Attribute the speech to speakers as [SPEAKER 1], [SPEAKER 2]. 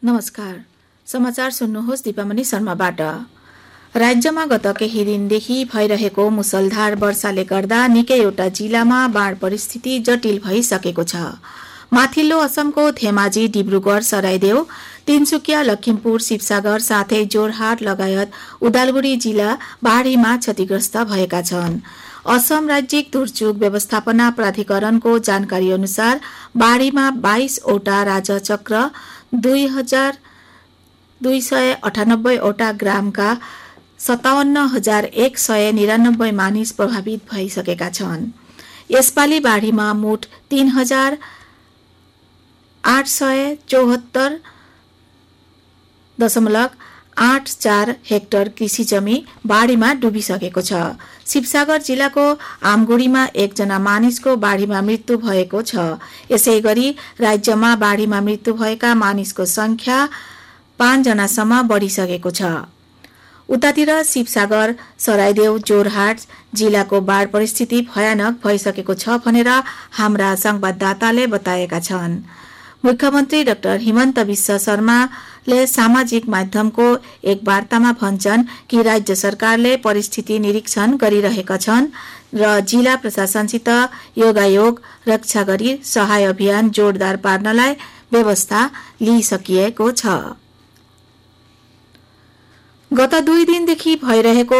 [SPEAKER 1] नमस्कार। समाचार सुन्नुहोस् दीपामणि शर्माबाट। राज्यमा गत केही दिनदेखि भइरहेको मुसलधार वर्षाले गर्दा निकैवटा जिल्लामा बाढ परिस्थिति जटिल भइसकेको छ। माथिल्लो असमको धेमाजी, डिब्रुगढ़, सराइदेव, तिनसुकिया, लखिमपुर, शिवसागर साथै जोरहाट लगायत उदालगुडी जिल्ला बाढीमा क्षतिग्रस्त भएका छन्। असम राज्यिक दुर्যোগ व्यवस्थापना प्राधिकरणको जानकारी अनुसार बाढीमा 22 वटा राजचक्र, 2298 वटा ग्रामका 57,199 मानिस प्रभावित भइसकेका छन्। यसपालि बाढीमा मोट 3,874.84 हेक्टर कृषि जमी बाढीमा डुबिसकेको छ। शिवसागर जिल्लाको आमगुडीमा एकजना मानिसको बाढीमा मृत्यु भएको छ। यसैगरी राज्यमा बाढीमा मृत्यु भएका मानिसको संख्या 5 जनासम्म बढिसकेको छ। उतातिर शिवसागर, सराइदेव, जोरहाट जिल्लाको बाढ परिस्थिति भयानक भइसकेको छ भनेर हाम्रा संवाददाताले बताएका छन्। मुख्यमन्त्री डाक्टर हिमन्त बिश्व शर्माले सामाजिक माध्यमको एक वार्तामा भन्छन् कि राज्य सरकारले परिस्थिति निरीक्षण गरिरहेका छन् र जिल्ला प्रशासनसित योगायोग रक्षा गरी सहाय अभियान जोरदार पार्नलाई व्यवस्था लिइसकिएको छ। गत 2 दिनदेखि भइरहेको